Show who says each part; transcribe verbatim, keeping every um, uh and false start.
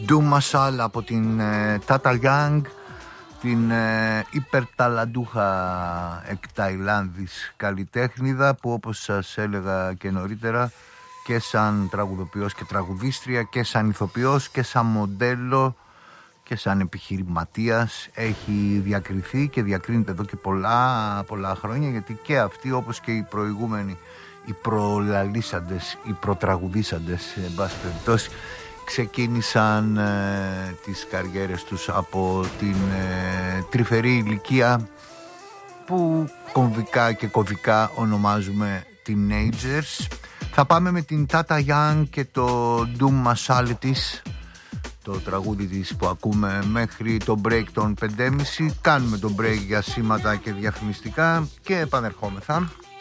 Speaker 1: Doom Masal από την ε, Tata Young, την ε, υπερταλαντούχα εκ Ταϊλάνδης καλλιτέχνηδα που, όπως σας έλεγα και νωρίτερα, και σαν τραγουδοποιός και τραγουδίστρια και σαν ηθοποιός και σαν μοντέλο και σαν επιχειρηματίας έχει διακριθεί και διακρίνεται εδώ και πολλά πολλά χρόνια, γιατί και αυτοί, όπως και οι προηγούμενοι, οι προλαλήσαντες, οι προτραγουδήσαντες εν πάση περιπτώσει, ξεκίνησαν ε, τις καριέρες τους από την ε, τρυφερή ηλικία που κομβικά και κωδικά ονομάζουμε teenagers. Θα πάμε με την Tata Young και το Doom Masal της, το τραγούδι της που ακούμε, μέχρι το break των πεντέμιση. Κάνουμε το break για σήματα και διαφημιστικά και επανερχόμεθα.